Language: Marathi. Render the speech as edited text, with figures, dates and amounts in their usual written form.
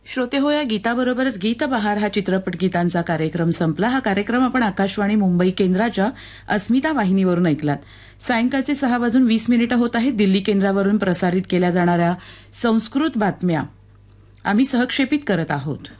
श्रोते हो, या गीताबरोबरच गीत बहार हा चित्रपट गीतांचा कार्यक्रम संपला. हा कार्यक्रम आपण आकाशवाणी मुंबई केंद्राच्या अस्मिता वाहिनीवरून ऐकलात. सायंकाळचे 6:20 होत आहेत. दिल्ली केंद्रावरून प्रसारित केल्या जाणाऱ्या संस्कृत बातम्या आम्ही सहक्षेपित करत आहोत.